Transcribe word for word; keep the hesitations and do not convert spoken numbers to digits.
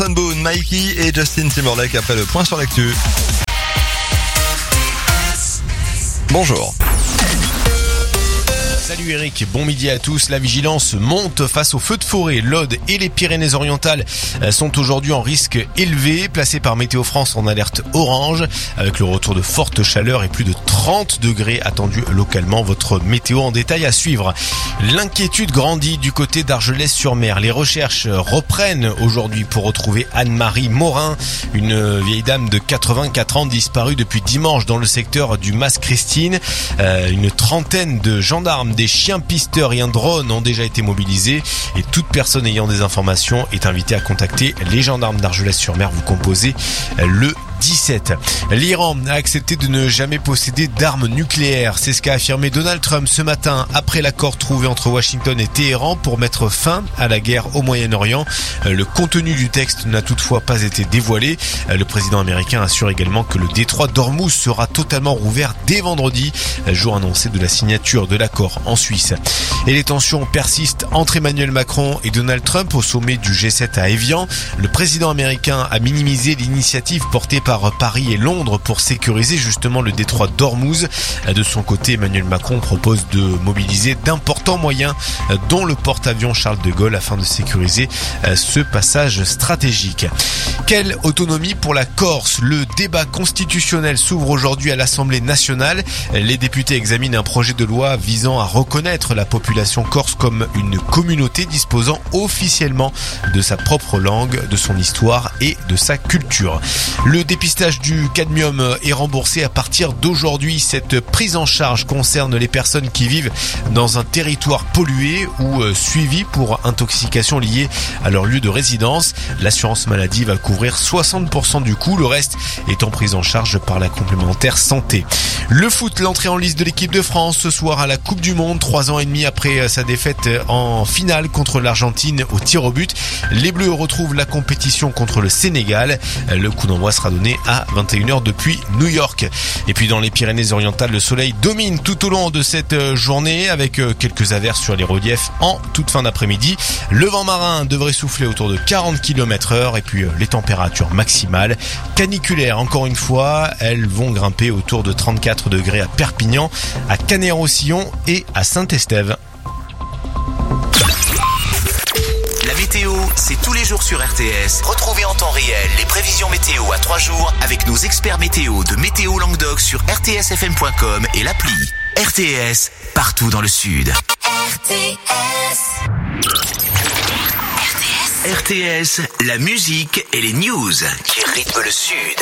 Boone, Mikey et Justin Timberlake après le point sur l'actu. Bonjour. Salut Eric, bon midi à tous. La vigilance monte face aux feux de forêt. L'Aude et les Pyrénées-Orientales sont aujourd'hui en risque élevé, placés par Météo France en alerte orange, avec le retour de fortes chaleurs et plus de trente degrés attendus localement. Votre météo en détail à suivre. L'inquiétude grandit du côté d'Argelès-sur-Mer. Les recherches reprennent aujourd'hui pour retrouver Anne-Marie Morin, une vieille dame de quatre-vingt-quatre ans disparue depuis dimanche dans le secteur du Mas-Christine. Euh, une trentaine de gendarmes, des chiens pisteurs et un drone ont déjà été mobilisés et toute personne ayant des informations est invitée à contacter les gendarmes d'Argelès-sur-Mer. Vous composez le dix-sept. L'Iran a accepté de ne jamais posséder d'armes nucléaires. C'est ce qu'a affirmé Donald Trump ce matin après l'accord trouvé entre Washington et Téhéran pour mettre fin à la guerre au Moyen-Orient. Le contenu du texte n'a toutefois pas été dévoilé. Le président américain assure également que le détroit d'Ormuz sera totalement rouvert dès vendredi, jour annoncé de la signature de l'accord en Suisse. Et les tensions persistent entre Emmanuel Macron et Donald Trump au sommet du G sept à Évian. Le président américain a minimisé l'initiative portée par par Paris et Londres pour sécuriser justement le détroit d'Ormuz. De son côté, Emmanuel Macron propose de mobiliser d'importants moyens, dont le porte-avions Charles de Gaulle, afin de sécuriser ce passage stratégique. Quelle autonomie pour la Corse? Le débat constitutionnel s'ouvre aujourd'hui à l'Assemblée nationale. Les députés examinent un projet de loi visant à reconnaître la population corse comme une communauté disposant officiellement de sa propre langue, de son histoire et de sa culture. Le Le dépistage du cadmium est remboursé à partir d'aujourd'hui. Cette prise en charge concerne les personnes qui vivent dans un territoire pollué ou suivies pour intoxication liée à leur lieu de résidence. L'assurance maladie va couvrir soixante pour cent du coût, le reste étant pris en charge par la complémentaire santé. Le foot, l'entrée en liste de l'équipe de France ce soir à la Coupe du Monde, trois ans et demi après sa défaite en finale contre l'Argentine au tir au but. Les Bleus retrouvent la compétition contre le Sénégal. Le coup d'envoi sera donné à vingt et une heures depuis New York. Et puis dans les Pyrénées-Orientales, le soleil domine tout au long de cette journée avec quelques averses sur les reliefs en toute fin d'après-midi. Le vent marin devrait souffler autour de quarante kilomètres heure et puis les températures maximales caniculaires, encore une fois, elles vont grimper autour de trente-quatre degrés à Perpignan, à Canet-en-Roussillon et à Saint-Estève. La météo, c'est tous les jours sur R T S. Retrouvez en temps réel les prévisions météo à trois jours avec nos experts météo de Météo Languedoc sur r t s f m point com et l'appli. R T S, partout dans le Sud. R T S. R T S, la musique et les news qui rythment le Sud.